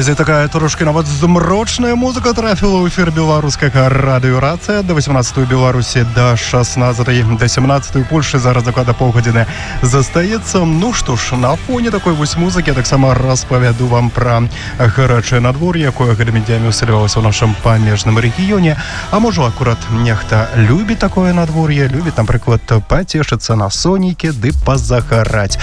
Недзе такая трошки нават змрочная музыка трапіла ў эфір беларускага радыёрацыя да 18 Беларусі, да 16 да 17 у Польшы. Зараз доклада паўгадзіны застаецца. Ну што ж, на фоне такой вось музыкі я таксама распавяду вам пра гарачае надвор'е, якое гэтымі днямі ўсалявалася ў нашым памежным рэгіёне. А можа, акурат нехта любіць такое надвор'е, любіць, напрыклад, пацешыцца на сонейкі ды пазагараць.